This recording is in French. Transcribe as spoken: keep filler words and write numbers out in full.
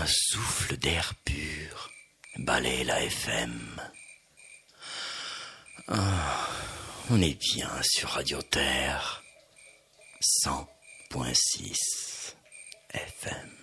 Un souffle d'air pur balaie la F M. Oh, on est bien sur Radio Terre, cent point six F M.